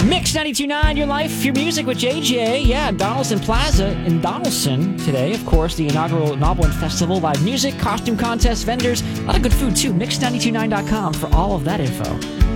Mix 92.9, your life, your music with JJ. Yeah, Donaldson Plaza in Donaldson today. Of course, the inaugural Noblin Festival, live music, costume contest, vendors, a lot of good food too. Mix929.com for all of that info.